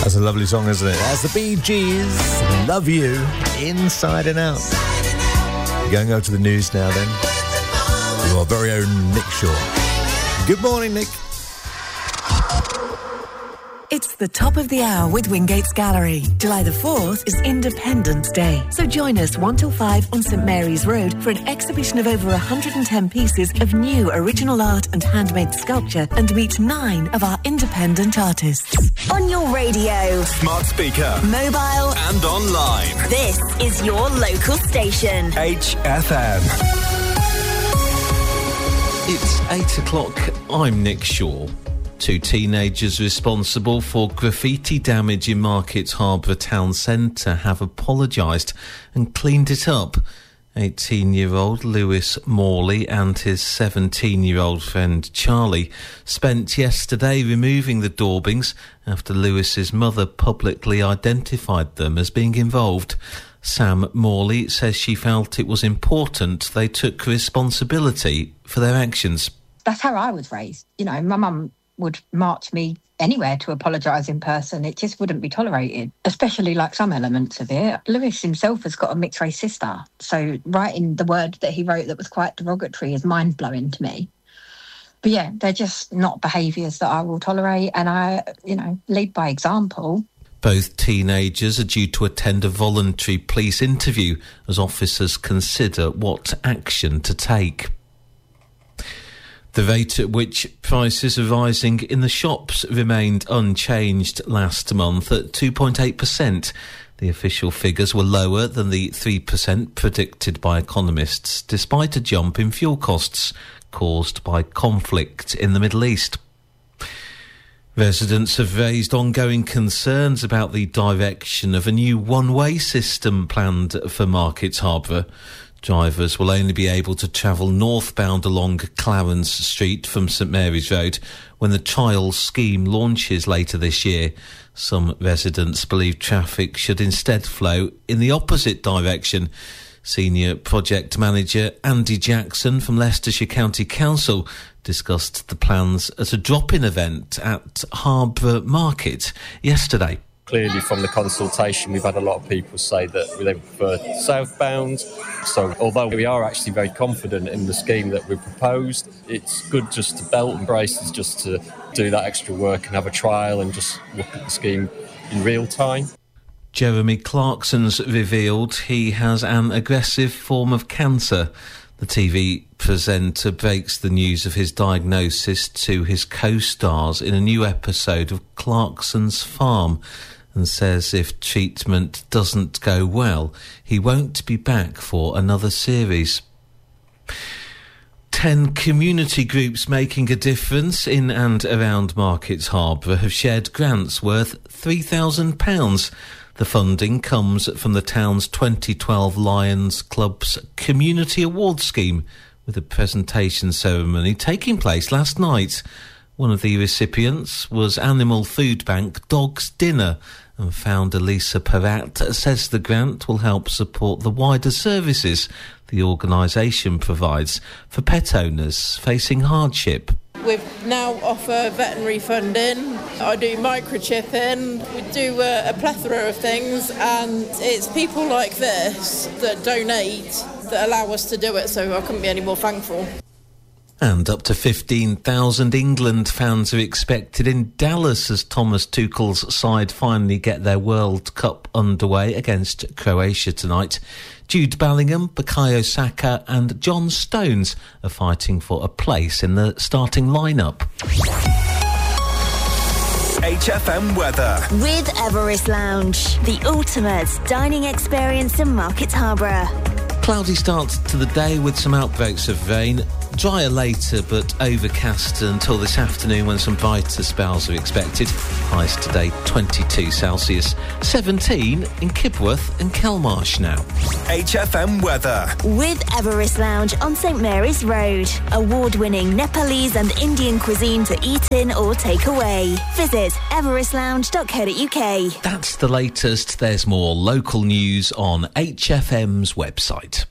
That's a lovely song, isn't it? That's the Bee Gees. Love You, Inside and Out. We're going over to the news now then. With our very own Nick Shaw. Good morning, Nick. It's the top of the hour with Wingate's Gallery. July the 4th is Independence Day. So join us 1 till 5 on St Mary's Road for an exhibition of over 110 pieces of new original art and handmade sculpture, and meet 9 of our independent artists. On your radio, smart speaker, mobile and online. This is your local station. HFM. It's 8 o'clock. I'm Nick Shaw. 2 teenagers responsible for graffiti damage in Market Harborough Town Centre have apologised and cleaned it up. 18-year-old Lewis Morley and his 17-year-old friend Charlie spent yesterday removing the daubings after Lewis's mother publicly identified them as being involved. Sam Morley says she felt it was important they took responsibility for their actions. That's how I was raised. You know, my mum would march me anywhere to apologise in person. It just wouldn't be tolerated, especially like some elements of it. Lewis himself has got a mixed race sister, so writing the word that he wrote that was quite derogatory is mind-blowing to me. But yeah, they're just not behaviours that I will tolerate, and I, lead by example. Both teenagers are due to attend a voluntary police interview as officers consider what action to take. The rate at which prices are rising in the shops remained unchanged last month at 2.8%. The official figures were lower than the 3% predicted by economists, despite a jump in fuel costs caused by conflict in the Middle East. Residents have raised ongoing concerns about the direction of a new one-way system planned for Market Harborough. Drivers will only be able to travel northbound along Clarence Street from St Mary's Road when the trial scheme launches later this year. Some residents believe traffic should instead flow in the opposite direction. Senior Project Manager Andy Jackson from Leicestershire County Council discussed the plans at a drop-in event at Harborough Market yesterday. Clearly from the consultation we've had a lot of people say that they prefer southbound, so although we are actually very confident in the scheme that we've proposed, it's good just to belt and braces, just to do that extra work and have a trial and just look at the scheme in real time. Jeremy Clarkson's revealed he has an aggressive form of cancer. The TV presenter breaks the news of his diagnosis to his co-stars in a new episode of Clarkson's Farm and says if treatment doesn't go well, he won't be back for another series. 10 community groups making a difference in and around Market Harborough have shared grants worth £3,000. The funding comes from the town's 2012 Lions Club's Community Award Scheme, with a presentation ceremony taking place last night. One of the recipients was Animal Food Bank Dog's Dinner, and founder Lisa Peratt says the grant will help support the wider services the organisation provides for pet owners facing hardship. We now offer veterinary funding, I do microchipping, we do a plethora of things, and it's people like this that donate that allow us to do it, so I couldn't be any more thankful. And up to 15,000 England fans are expected in Dallas as Thomas Tuchel's side finally get their World Cup underway against Croatia tonight. Jude Bellingham, Bukayo Saka and John Stones are fighting for a place in the starting lineup. HFM weather. With Everest Lounge, the ultimate dining experience in Market Harborough. Cloudy start to the day with some outbreaks of rain. Drier later, but overcast until this afternoon when some brighter spells are expected. Highs today 22 Celsius, 17 in Kibworth and Kelmarsh now. HFM weather. With Everest Lounge on St Mary's Road. Award-winning Nepalese and Indian cuisine to eat in or take away. Visit everestlounge.co.uk. That's the latest. There's more local news on HFM's website.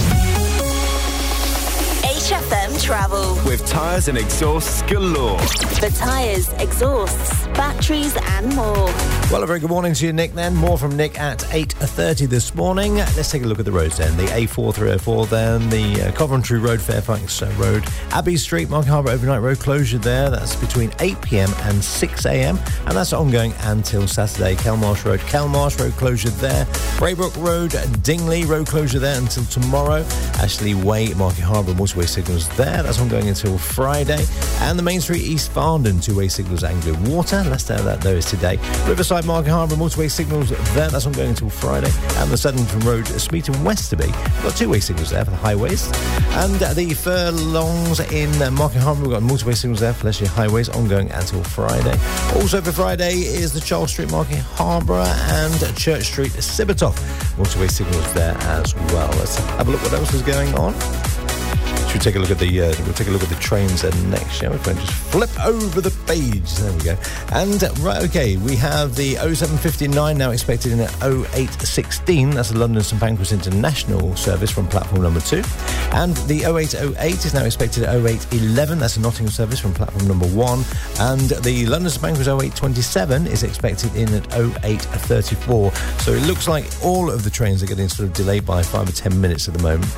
HFM Travel. With tyres and exhausts galore. For tyres, exhausts, batteries and more. Well, a very good morning to you, Nick, then. More from Nick at 8:30 this morning. Let's take a look at the roads then. The A4304 then, the Coventry Road, Fairfax Road, Abbey Street, Market Harbour overnight road closure there. That's between 8 p.m. and 6 a.m. and that's ongoing until Saturday. Kelmarsh Road closure there. Braybrook Road, Dingley Road closure there until tomorrow. Ashley Way, Market Harbour, motorway signals there. That's ongoing until Friday. And the Main Street East Farndon, two-way signals, Anglia Water. Last out of that, though, is today. Riverside Market Harbour, motorway signals there. That's ongoing until Friday. And the Southington Road, Smeaton Westerby. We've got two-way signals there for the highways. And the furlongs in Market Harbour, we've got motorway signals there for Leicester Highways, ongoing until Friday. Also for Friday is the Charles Street Market Harbour and Church Street Sibbertoft. Motorway signals there as well. Let's have a look what else is going on. We'll take a look at the trains next, shall we? If I just flip over the page. There we go. And right, okay, we have the 0759 now expected in at 0816. That's the London St Pancras International service from platform number 2. And the 0808 is now expected at 0811. That's a Nottingham service from platform number 1. And the London St Pancras 0827 is expected in at 0834. So it looks like all of the trains are getting sort of delayed by 5 or 10 minutes at the moment.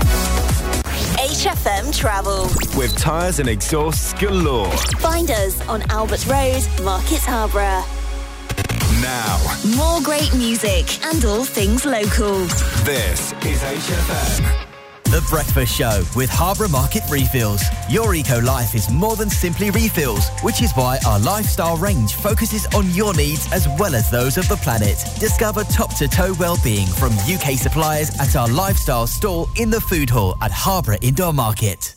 HFM Travel. With tyres and exhausts galore. Find us on Albert Road, Market Harbour. Now. More great music and all things local. This is HFM. The Breakfast Show with Harbour Market Refills. Your eco-life is more than simply refills, which is why our lifestyle range focuses on your needs as well as those of the planet. Discover top-to-toe well-being from UK suppliers at our lifestyle stall in the food hall at Harbour Indoor Market.